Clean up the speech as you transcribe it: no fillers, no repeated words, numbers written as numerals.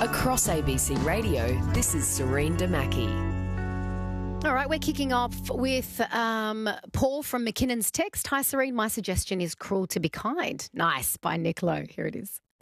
Across ABC Radio, this is Serene Damaki. All right, we're kicking off with Paul from McKinnon's text. Hi, Serene. My suggestion is Cruel to Be Kind. Nice, by Nick Lowe. Here it is.